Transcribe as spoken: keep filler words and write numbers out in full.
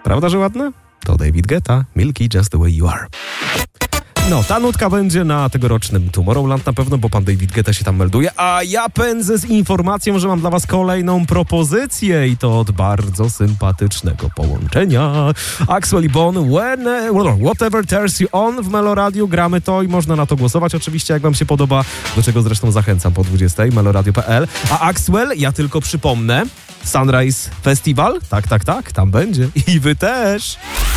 Prawda, że ładne? To David Guetta, Milky Just the Way You Are. No, ta nutka będzie na tegorocznym Tomorrowland na pewno, bo pan David Guetta się tam melduje, a ja pędzę z informacją, że mam dla was kolejną propozycję i to od bardzo sympatycznego połączenia. Axwell i Bon, when, Whatever Turns You On w Meloradiu, gramy to i można na to głosować oczywiście, jak wam się podoba, do czego zresztą zachęcam po dwudziestej, meloradio kropka p l. A Axwell, ja tylko przypomnę, Sunrise Festival, tak, tak, tak, tam będzie i wy też.